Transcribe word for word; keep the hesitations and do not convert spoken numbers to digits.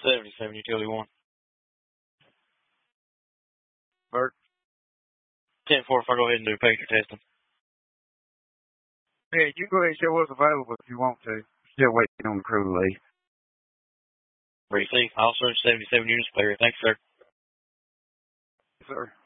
seventy-seven, Utility one. Bert? ten four, if I go ahead and do pager testing. Yeah, you go ahead and show us available if you want to. Still waiting on the crew to leave. Receive. Officer seventy-seven units clear. Thanks, sir. Yes, sir.